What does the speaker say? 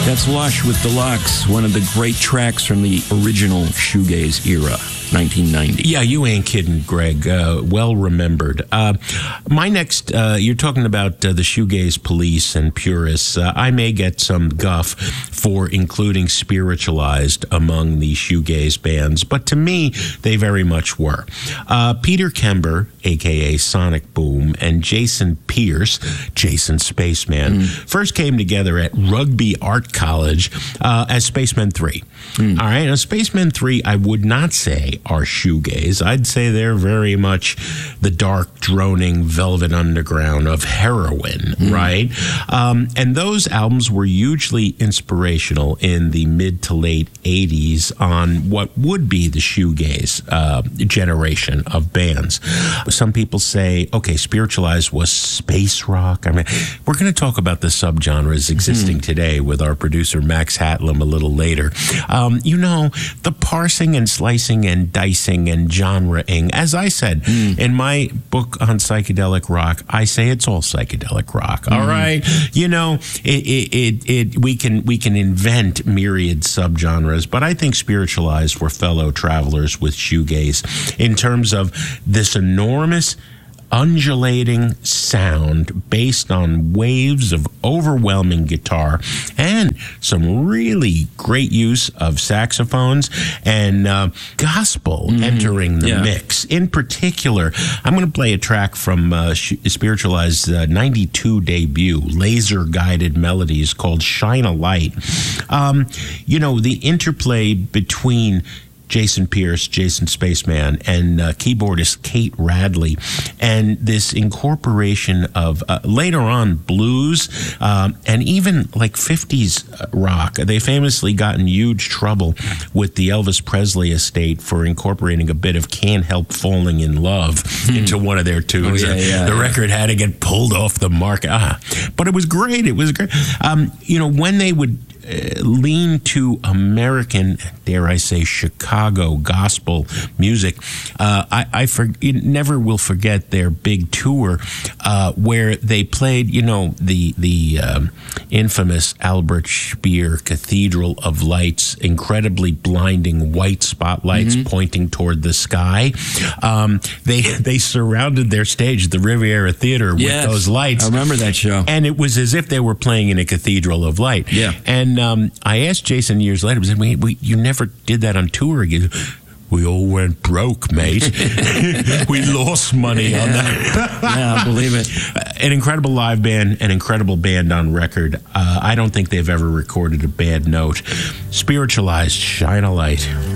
That's Lush with Deluxe, one of the great tracks from the original shoegaze era, 1990. Yeah, you ain't kidding, Greg. Well remembered. My next, you're talking about the shoegaze police and purists. I may get some guff for including Spiritualized among the shoegaze bands, but to me, they very much were. Peter Kember, a.k.a. Sonic Boom, and Jason Pierce, Jason Spaceman, first came together at Rugby Art College as Spacemen 3. All right, now Spacemen 3, I would not say are shoegaze. I'd say they're very much the dark, droning Velvet Underground of heroin, right? And those albums were hugely inspirational in the mid to late 80s on what would be the shoegaze generation of bands. Some people say, okay, Spiritualized was space rock. I mean, we're going to talk about the subgenres existing today with our producer Max Hatlam a little later. You know, the parsing and slicing and dicing and genreing, as I said in my book on psychedelic rock, I say it's all psychedelic rock. All right, you know, we can invent myriad subgenres, but I think Spiritualized were fellow travelers with shoegaze in terms of this enormous undulating sound based on waves of overwhelming guitar and some really great use of saxophones and gospel entering the mix. In particular, I'm going to play a track from Spiritualized's 92 debut, Laser Guided Melodies, called Shine a Light. You know, the interplay between Jason Pierce, Jason Spaceman, and keyboardist Kate Radley, and this incorporation of later on blues and even like 50s rock. They famously got in huge trouble with the Elvis Presley estate for incorporating a bit of Can't Help Falling in Love into one of their tunes. The record had to get pulled off the market. But it was great. It was great. You know, when they would lean to American, dare I say, Chicago gospel music, I never will forget their big tour where they played, you know, the infamous Albert Speer Cathedral of Lights, incredibly blinding white spotlights pointing toward the sky. They surrounded their stage, the Riviera Theater, with those lights. I remember that show. And it was as if they were playing in a cathedral of light. Yeah. And I asked Jason years later, I said, you never did that on tour again. We all went broke, mate. We lost money on that. Yeah, I believe it. An incredible live band, an incredible band on record. I don't think they've ever recorded a bad note. Spiritualized, Shine a Light.